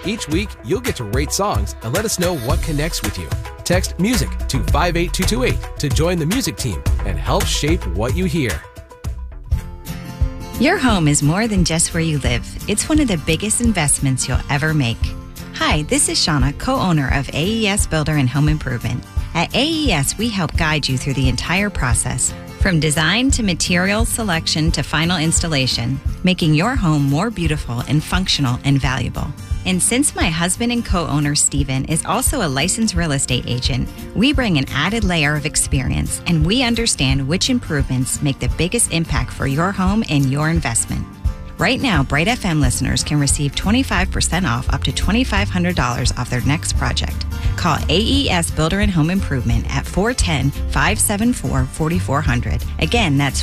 Each week, you'll get to rate songs and let us know what connects with you. Text MUSIC to 58228 to join the music team and help shape what you hear. Your home is more than just where you live. It's one of the biggest investments you'll ever make. Hi, this is Shauna, co-owner of AES Builder and Home Improvement. At AES, we help guide you through the entire process, from design to material selection to final installation, making your home more beautiful and functional and valuable. And since my husband and co-owner Steven is also a licensed real estate agent, we bring an added layer of experience, and we understand which improvements make the biggest impact for your home and your investment. Right now, Bright FM listeners can receive 25% off up to $2,500 off their next project. Call AES Builder and Home Improvement at 410-574-4400. Again, that's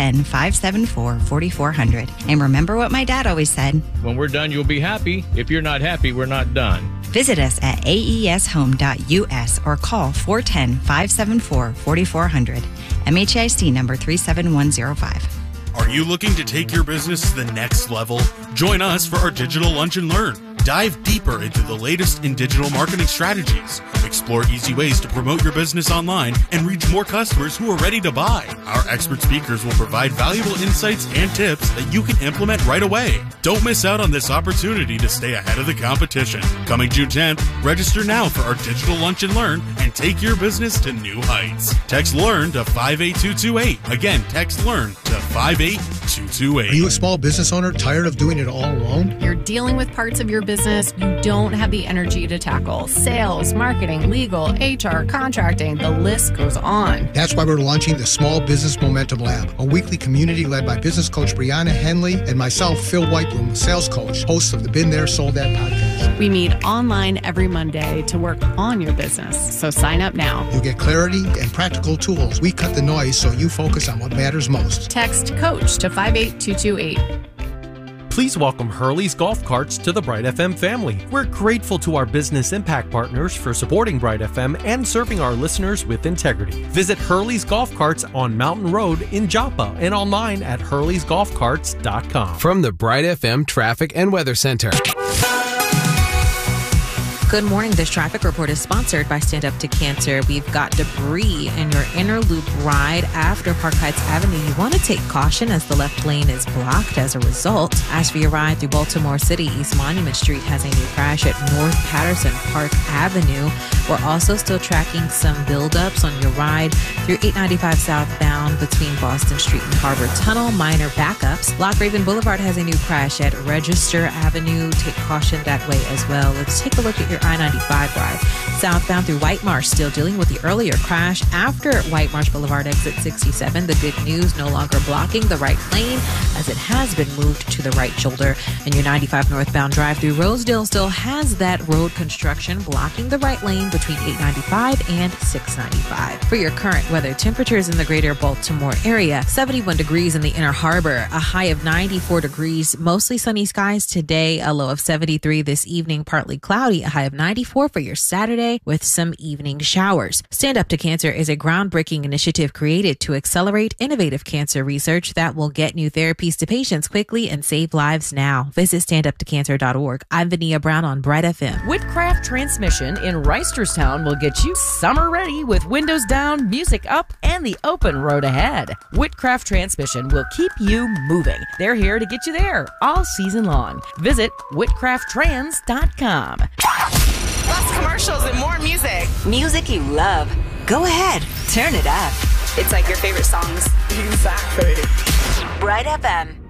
410-574-4400. And remember what my dad always said: when we're done, you'll be happy. If you're not happy, we're not done. Visit us at aeshome.us or call 410-574-4400. MHIC number 37105. Are you looking to take your business to the next level? Join us for our Digital Lunch and Learn. Dive deeper into the latest in digital marketing strategies. Explore easy ways to promote your business online and reach more customers who are ready to buy. Our expert speakers will provide valuable insights and tips that you can implement right away. Don't miss out on this opportunity to stay ahead of the competition. Coming June 10th, register now for our Digital Lunch and Learn and take your business to new heights. Text LEARN to 58228. Again, text LEARN to 58228. Are you a small business owner tired of doing it all alone? You're dealing with parts of your business you don't have the energy to tackle. Sales, marketing, legal, HR, contracting, the list goes on. That's why we're launching the Small Business Momentum Lab, a weekly community led by business coach Brianna Henley and myself, Phil Whitebloom, sales coach, host of the Been There, Sold That podcast. We meet online every Monday to work on your business, so sign up now. You'll get clarity and practical tools. We cut the noise so you focus on what matters most. Text COACH to 58228. Please welcome Hurley's Golf Carts to the Bright FM family. We're grateful to our business impact partners for supporting Bright FM and serving our listeners with integrity. Visit Hurley's Golf Carts on Mountain Road in Joppa and online at hurleysgolfcarts.com. From the Bright FM Traffic and Weather Center. Good morning. This traffic report is sponsored by Stand Up to Cancer. We've got debris in your inner loop ride after Park Heights Avenue. You want to take caution as the left lane is blocked as a result. As for your ride through Baltimore City, East Monument Street has a new crash at North Patterson Park Avenue. We're also still tracking some buildups on your ride through 895 southbound between Boston Street and Harbor Tunnel. Minor backups. Lock Raven Boulevard has a new crash at Register Avenue. Take caution that way as well. Let's take a look at your I-95 ride. Southbound through White Marsh, still dealing with the earlier crash after White Marsh Boulevard exit 67. The good news, no longer blocking the right lane as it has been moved to the right shoulder. And your 95 northbound drive through Rosedale still has that road construction blocking the right lane between 895 and 695. For your current weather, temperatures in the greater Baltimore area, 71 degrees in the Inner Harbor, a high of 94 degrees, mostly sunny skies today, a low of 73 this evening, partly cloudy, a high of 94 for your Saturday with some evening showers. Stand Up to Cancer is a groundbreaking initiative created to accelerate innovative cancer research that will get new therapies to patients quickly and save lives now. Visit standuptocancer.org. I'm Vania Brown on Bright FM. Whitcraft Transmission in Reisterstown will get you summer ready with windows down, music up, and the open road ahead. Whitcraft Transmission will keep you moving. They're here to get you there all season long. Visit whitcrafttrans.com. Less commercials and more music. Music you love. Go ahead, turn it up. It's like your favorite songs. Exactly. Bright FM.